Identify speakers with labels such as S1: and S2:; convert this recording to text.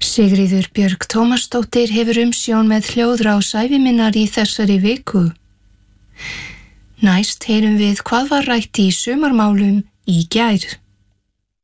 S1: Sigríður Björg Tómasdóttir hefur umsjón með hljóðrás æviminnar í þessari viku. Næst heyrum við hvað var rætt í sumarmálum í gær.